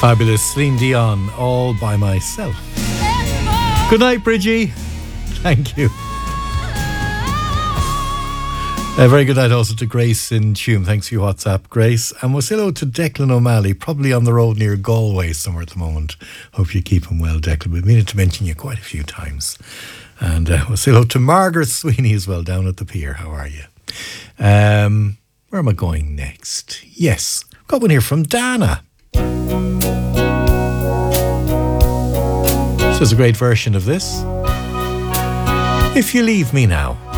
Fabulous Celine Dion, All By Myself. Good night, Bridgie. Thank you. A very good night also to Grace in Tuam. Thanks for your WhatsApp, Grace. And we'll say hello to Declan O'Malley, probably on the road near Galway somewhere at the moment. Hope you keep him well, Declan. We've needed to mention you quite a few times. And we'll say hello to Margaret Sweeney as well, down at the pier. How are you? Where am I going next? Yes, got one here from Dana. This is a great version of this. If You Leave Me Now.